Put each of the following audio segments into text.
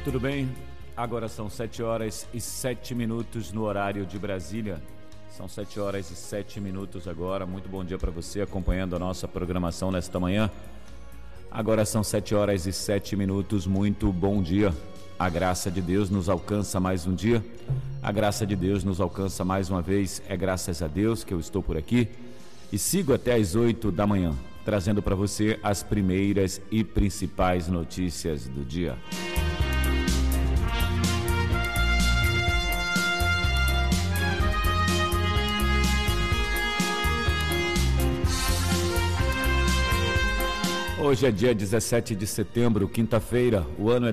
tudo bem? Agora são 7h07 no horário de Brasília. São 7h07 agora. Muito bom dia para você acompanhando a nossa programação nesta manhã. Agora são 7h07. Muito bom dia. A graça de Deus nos alcança mais um dia. A graça de Deus nos alcança mais uma vez. É graças a Deus que eu estou por aqui e sigo até às 8 da manhã, trazendo para você as primeiras e principais notícias do dia. Hoje é dia 17 de setembro, quinta-feira, o ano é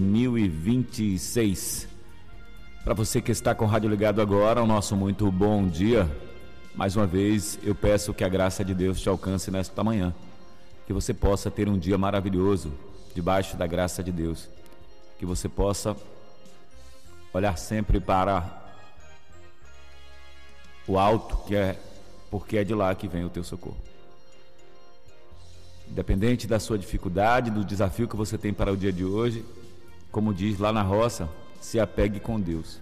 2026. Para você que está com o rádio ligado agora, o nosso muito bom dia. Mais uma vez, eu peço que a graça de Deus te alcance nesta manhã. Que você possa ter um dia maravilhoso, debaixo da graça de Deus. Que você possa olhar sempre para o alto, porque é de lá que vem o teu socorro. Independente da sua dificuldade, do desafio que você tem para o dia de hoje, como diz lá na roça, se apegue com Deus.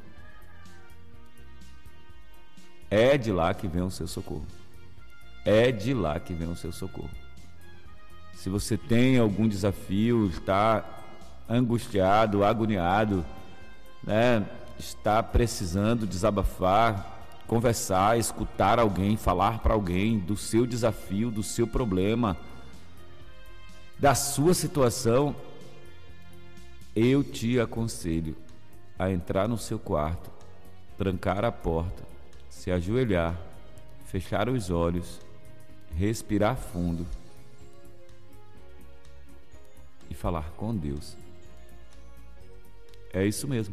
É de lá que vem o seu socorro. É de lá que vem o seu socorro. Se você tem algum desafio, está angustiado, agoniado, né? Está precisando desabafar, conversar, escutar alguém, falar para alguém do seu desafio, do seu problema, da sua situação, eu te aconselho a entrar no seu quarto, trancar a porta, se ajoelhar, fechar os olhos, respirar fundo e falar com Deus. É isso mesmo.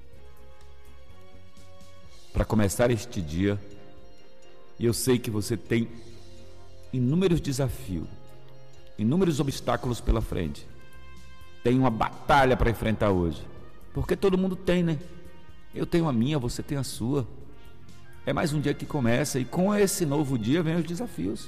Para começar este dia, e eu sei que você tem inúmeros desafios, inúmeros obstáculos pela frente. Tem uma batalha para enfrentar hoje. Porque todo mundo tem, né? Eu tenho a minha, você tem a sua. É mais um dia que começa e com esse novo dia vem os desafios.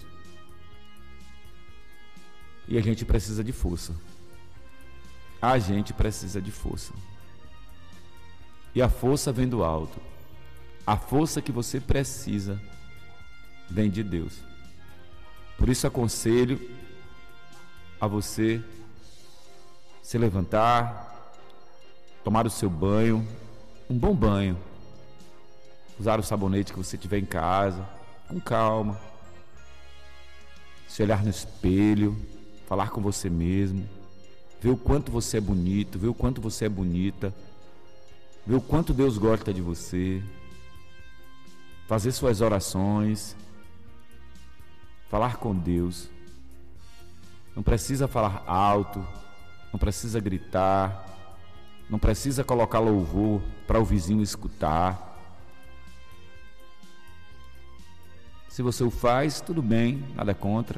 E a gente precisa de força. A gente precisa de força. E a força vem do alto. A força que você precisa vem de Deus. Por isso aconselho a você se levantar, tomar o seu banho, um bom banho, usar o sabonete que você tiver em casa, com calma, se olhar no espelho, falar com você mesmo, ver o quanto você é bonito, ver o quanto você é bonita, ver o quanto Deus gosta de você, fazer suas orações, falar com Deus. Não precisa falar alto, não precisa gritar, não precisa colocar louvor para o vizinho escutar. Se você o faz, tudo bem, nada contra.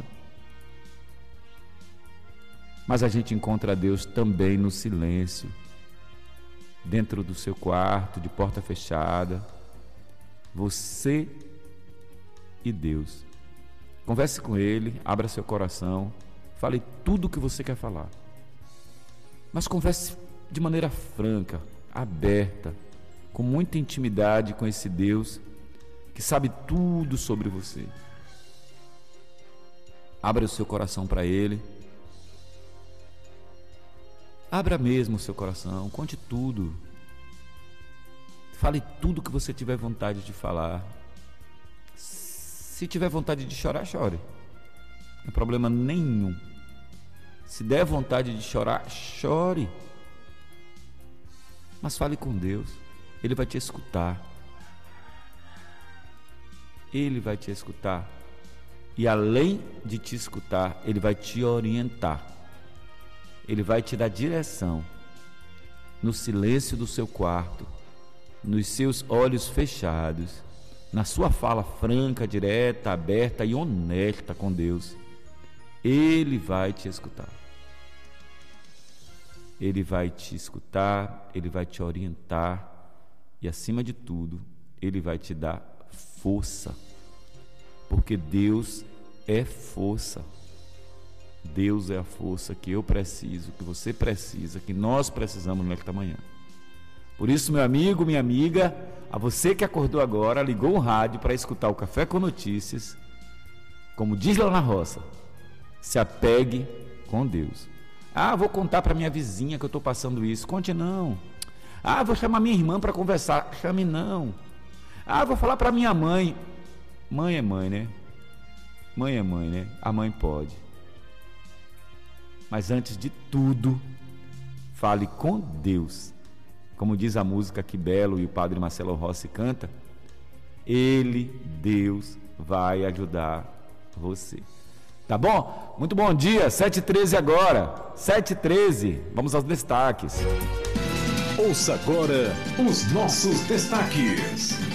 Mas a gente encontra Deus também no silêncio, dentro do seu quarto, de porta fechada. Você e Deus. Converse com Ele, abra seu coração. Fale tudo o que você quer falar. Mas converse de maneira franca, aberta, com muita intimidade com esse Deus que sabe tudo sobre você. Abra o seu coração para Ele. Abra mesmo o seu coração, conte tudo. Fale tudo que você tiver vontade de falar. Se tiver vontade de chorar, chore. Não tem problema nenhum. Se der vontade de chorar, chore. Mas fale com Deus. Ele vai te escutar. Ele vai te escutar. E além de te escutar, Ele vai te orientar. Ele vai te dar direção. No silêncio do seu quarto, nos seus olhos fechados, na sua fala franca, direta, aberta e honesta com Deus. Ele vai te escutar. Ele vai te escutar, Ele vai te orientar e, acima de tudo, Ele vai te dar força, porque Deus é força. Deus é a força que eu preciso, que você precisa, que nós precisamos nesta manhã. Por isso, meu amigo, minha amiga, a você que acordou agora, ligou o rádio para escutar o Café com Notícias, como diz lá na roça, se apegue com Deus. Ah, vou contar para minha vizinha que eu estou passando isso. Conte não. Ah, vou chamar minha irmã para conversar. Chame não. Ah, vou falar para minha mãe. Mãe é mãe, né? Mãe é mãe, né? A mãe pode. Mas antes de tudo, fale com Deus. Como diz a música que Belo e o padre Marcelo Rossi canta, Ele, Deus, vai ajudar você. Tá bom? Muito bom dia, 7h13 agora, 7h13, vamos aos destaques. Ouça agora os nossos destaques.